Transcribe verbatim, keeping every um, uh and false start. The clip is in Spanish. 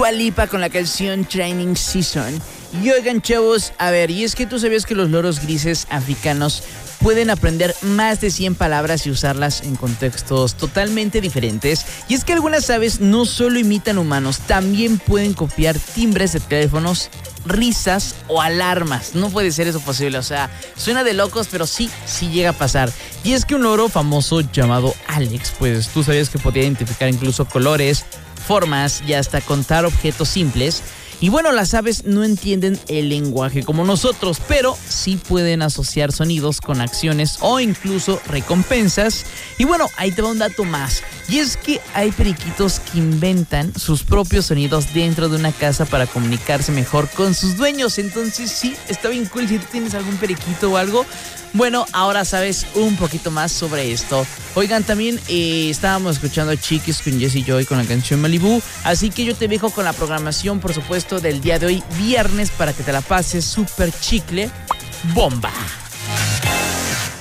Dua Lipa con la canción Training Season. Y oigan, chavos, a ver, y es que tú sabías que los loros grises africanos pueden aprender más de cien palabras y usarlas en contextos totalmente diferentes. Y es que algunas aves no solo imitan humanos, también pueden copiar timbres de teléfonos, risas o alarmas. No puede ser eso posible, o sea, suena de locos, pero sí, sí llega a pasar. Y es que un loro famoso llamado Alex, pues tú sabías que podía identificar incluso colores, formas y hasta contar objetos simples. Y bueno, las aves no entienden el lenguaje como nosotros, pero sí pueden asociar sonidos con acciones o incluso recompensas. Y bueno, ahí te va un dato más. Y es que hay periquitos que inventan sus propios sonidos dentro de una casa para comunicarse mejor con sus dueños. Entonces sí, está bien cool. Si tú tienes algún periquito o algo, bueno, ahora sabes un poquito más sobre esto. Oigan, también eh, estábamos escuchando Chiquis con Jessie Joy con la canción Malibu. Así que yo te dejo con la programación, por supuesto, del día de hoy, viernes, para que te la pases súper chicle bomba.